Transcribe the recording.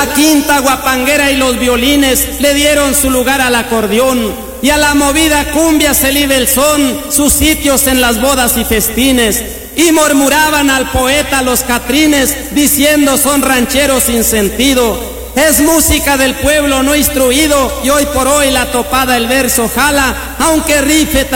La quinta guapanguera y los violines le dieron su lugar al acordeón, y a la movida cumbia se le iba el son, sus sitios en las bodas y festines. Y murmuraban al poeta los catrines, diciendo son rancheros sin sentido. Es música del pueblo no instruido, y hoy por hoy la topada el verso jala, aunque rife